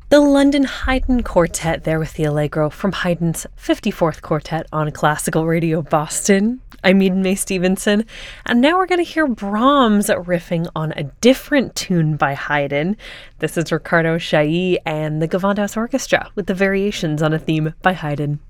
The London Haydn Quartet there with the Allegro from Haydn's 54th Quartet on Classical Radio Boston. I'm Eden May Stevenson, and now we're going to hear Brahms riffing on a different tune by Haydn. This is Riccardo Chailly and the Gewandhaus Orchestra with the variations on a theme by Haydn.